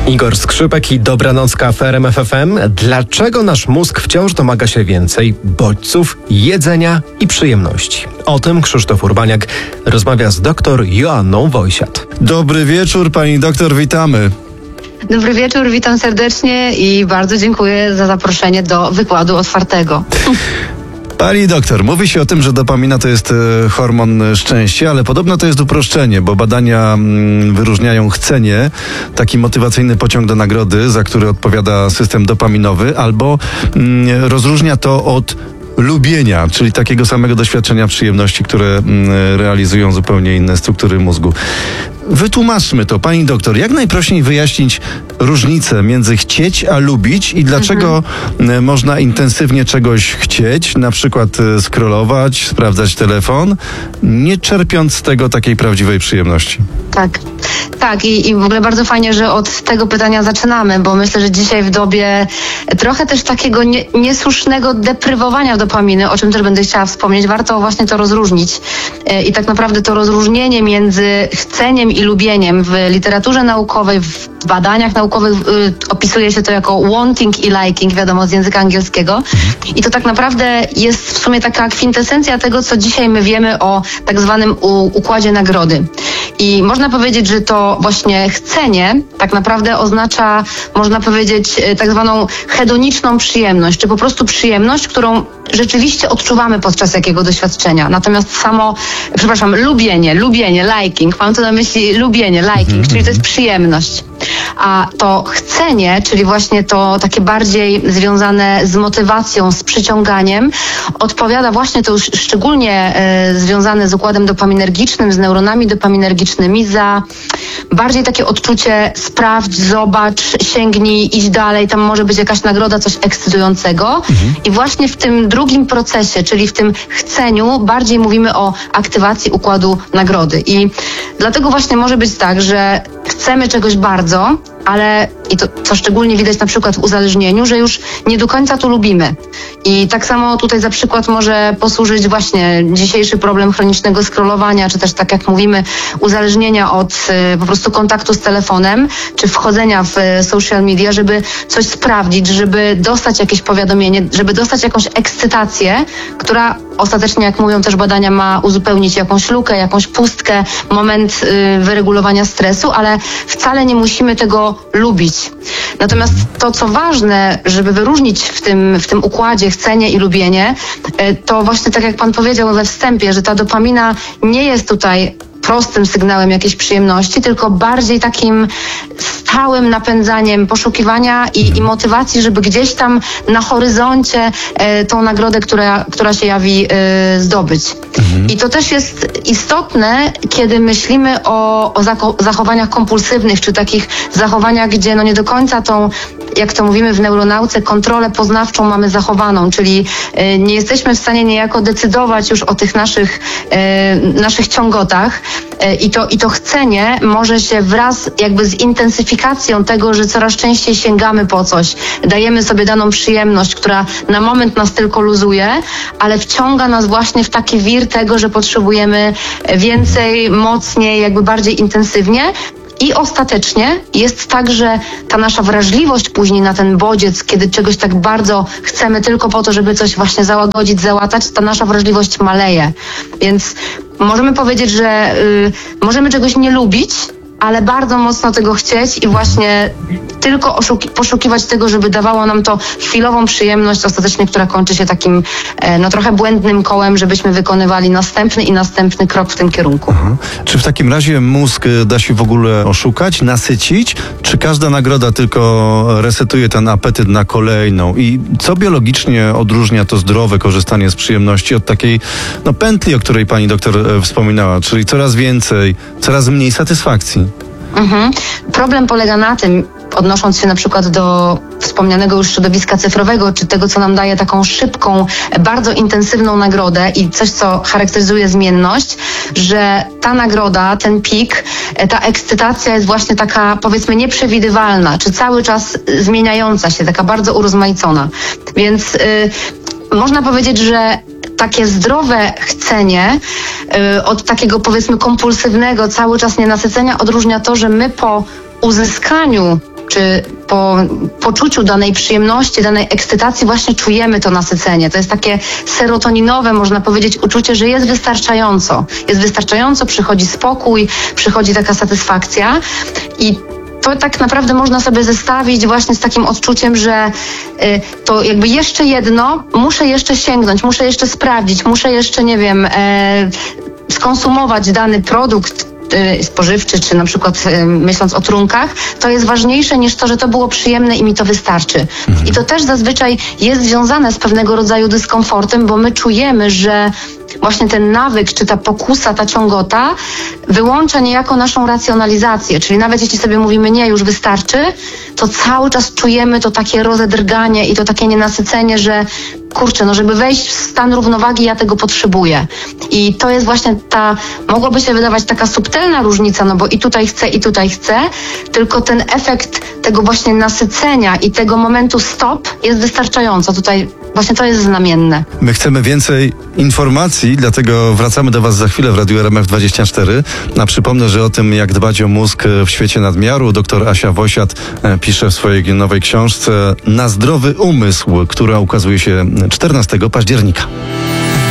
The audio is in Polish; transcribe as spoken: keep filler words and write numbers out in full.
Igor Skrzypek i Dobranocka w R M F F M. Dlaczego nasz mózg wciąż domaga się więcej bodźców, jedzenia i przyjemności? O tym Krzysztof Urbaniak rozmawia z doktor Joanną Wojsiat. Dobry wieczór, pani doktor, witamy. Dobry wieczór, witam serdecznie i bardzo dziękuję za zaproszenie do wykładu otwartego. Pani doktor, mówi się o tym, że dopamina to jest e, hormon szczęścia, ale podobno to jest uproszczenie, bo badania mm, wyróżniają chcenie, taki motywacyjny pociąg do nagrody, za który odpowiada system dopaminowy, albo mm, rozróżnia to od lubienia, czyli takiego samego doświadczenia przyjemności, które mm, realizują zupełnie inne struktury mózgu. Wytłumaczmy to, pani doktor, jak najprościej wyjaśnić różnicę między chcieć a lubić i dlaczego mhm. można intensywnie czegoś chcieć, na przykład scrollować, sprawdzać telefon, nie czerpiąc z tego takiej prawdziwej przyjemności. Tak, tak i, i w ogóle bardzo fajnie, że od tego pytania zaczynamy, bo myślę, że dzisiaj w dobie trochę też takiego nie, niesłusznego deprywowania dopaminy, o czym też będę chciała wspomnieć, warto właśnie to rozróżnić. I tak naprawdę to rozróżnienie między chceniem i lubieniem w literaturze naukowej, w badaniach naukowych y, opisuje się to jako wanting i liking, wiadomo, z języka angielskiego. I to tak naprawdę jest w sumie taka kwintesencja tego, co dzisiaj my wiemy o tak zwanym u, układzie nagrody. I można powiedzieć, że to właśnie chcenie tak naprawdę oznacza, można powiedzieć, tak zwaną hedoniczną przyjemność, czy po prostu przyjemność, którą rzeczywiście odczuwamy podczas jakiego doświadczenia. Natomiast samo, przepraszam, lubienie, lubienie, liking, mam tu na myśli lubienie, liking, czyli to jest przyjemność. A to chcenie, czyli właśnie to takie bardziej związane z motywacją, z przyciąganiem, odpowiada właśnie to już szczególnie e, związane z układem dopaminergicznym, z neuronami dopaminergicznymi za bardziej takie odczucie sprawdź, zobacz, sięgnij, idź dalej, tam może być jakaś nagroda, coś ekscytującego. Mhm. I właśnie w tym drugim procesie, czyli w tym chceniu, bardziej mówimy o aktywacji układu nagrody. I dlatego właśnie może być tak, że chcemy czegoś bardzo, ale i to, co szczególnie widać na przykład w uzależnieniu, że już nie do końca to lubimy. I tak samo tutaj za przykład może posłużyć właśnie dzisiejszy problem chronicznego scrollowania, czy też tak jak mówimy, uzależnienia od y, po prostu kontaktu z telefonem, czy wchodzenia w y, social media, żeby coś sprawdzić, żeby dostać jakieś powiadomienie, żeby dostać jakąś ekscytację, która ostatecznie, jak mówią też badania, ma uzupełnić jakąś lukę, jakąś pustkę, moment y, wyregulowania stresu, ale wcale nie musimy tego lubić. Natomiast to, co ważne, żeby wyróżnić w tym, w tym układzie chcenie i lubienie, y, to właśnie tak jak pan powiedział we wstępie, że ta dopamina nie jest tutaj prostym sygnałem jakiejś przyjemności, tylko bardziej takim stałym napędzaniem poszukiwania i, i motywacji, żeby gdzieś tam na horyzoncie e, tą nagrodę, która, która się jawi, e, zdobyć. Mhm. I to też jest istotne, kiedy myślimy o, o zako- zachowaniach kompulsywnych, czy takich zachowaniach, gdzie no nie do końca tą, jak to mówimy w neuronauce, kontrolę poznawczą mamy zachowaną, czyli e, nie jesteśmy w stanie niejako decydować już o tych naszych, e, naszych ciągotach. I to, I to chcenie może się wraz jakby z intensyfikacją tego, że coraz częściej sięgamy po coś, dajemy sobie daną przyjemność, która na moment nas tylko luzuje, ale wciąga nas właśnie w taki wir tego, że potrzebujemy więcej, mocniej, jakby bardziej intensywnie. I ostatecznie jest tak, że ta nasza wrażliwość później na ten bodziec, kiedy czegoś tak bardzo chcemy tylko po to, żeby coś właśnie załagodzić, załatać, ta nasza wrażliwość maleje. Więc możemy powiedzieć, że y, możemy czegoś nie lubić, ale bardzo mocno tego chcieć i właśnie tylko oszuki- poszukiwać tego, żeby dawało nam to chwilową przyjemność, ostatecznie, która kończy się takim e, no trochę błędnym kołem, żebyśmy wykonywali następny i następny krok w tym kierunku. Aha. Czy w takim razie mózg da się w ogóle oszukać, nasycić? Czy każda nagroda tylko resetuje ten apetyt na kolejną? I co biologicznie odróżnia to zdrowe korzystanie z przyjemności od takiej no, pętli, o której pani doktor e, wspominała, czyli coraz więcej, coraz mniej satysfakcji? Mhm. Problem polega na tym, odnosząc się na przykład do wspomnianego już środowiska cyfrowego, czy tego, co nam daje taką szybką, bardzo intensywną nagrodę i coś, co charakteryzuje zmienność, że ta nagroda, ten pik, ta ekscytacja jest właśnie taka, powiedzmy, nieprzewidywalna, czy cały czas zmieniająca się, taka bardzo urozmaicona. Więc yy, można powiedzieć, że takie zdrowe chcenie y, od takiego, powiedzmy, kompulsywnego, cały czas nienasycenia odróżnia to, że my po uzyskaniu czy po poczuciu danej przyjemności, danej ekscytacji właśnie czujemy to nasycenie. To jest takie serotoninowe, można powiedzieć, uczucie, że jest wystarczająco. Jest wystarczająco, przychodzi spokój, przychodzi taka satysfakcja i to tak naprawdę można sobie zestawić właśnie z takim odczuciem, że y, to jakby jeszcze jedno, muszę jeszcze sięgnąć, muszę jeszcze sprawdzić, muszę jeszcze, nie wiem, e, skonsumować dany produkt y, spożywczy, czy na przykład y, myśląc o trunkach, to jest ważniejsze niż to, że to było przyjemne i mi to wystarczy. Mhm. I to też zazwyczaj jest związane z pewnego rodzaju dyskomfortem, bo my czujemy, że właśnie ten nawyk, czy ta pokusa, ta ciągota wyłącza niejako naszą racjonalizację. Czyli nawet jeśli sobie mówimy, nie, już wystarczy, to cały czas czujemy to takie rozedrganie i to takie nienasycenie, że kurczę, no żeby wejść w stan równowagi, ja tego potrzebuję. I to jest właśnie ta, mogłoby się wydawać taka subtelna różnica, no bo i tutaj chcę, i tutaj chcę, tylko ten efekt tego właśnie nasycenia i tego momentu stop jest wystarczająco. Tutaj właśnie to jest znamienne. My chcemy więcej informacji, dlatego wracamy do Was za chwilę w Radiu R M F dwadzieścia cztery. A przypomnę, że o tym, jak dbać o mózg w świecie nadmiaru, dr Asia Wosiat pisze w swojej nowej książce Na zdrowy umysł, która ukazuje się czternastego października.